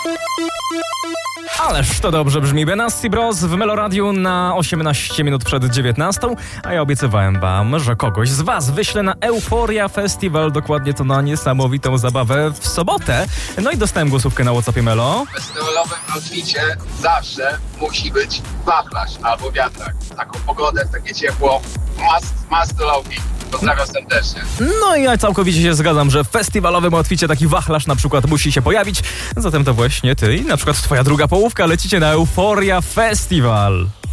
Ależ to dobrze brzmi. Benassi Bros w Meloradiu na 18 minut przed 19, a ja obiecywałem wam, że kogoś z was wyślę na Euphoria Festival, dokładnie to na niesamowitą zabawę w sobotę. No i dostałem głosówkę na WhatsAppie Melo. W festiwalowym outficie zawsze musi być wachlarz albo wiatrak. W taką pogodę, w takie ciepło, must to love it. Pozdrawiam serdecznie. No i ja całkowicie się zgadzam, że w festiwalowym outficie taki wachlarz na przykład musi się pojawić. Zatem to właśnie ty i na przykład twoja druga połówka lecicie na Euphoria Festival.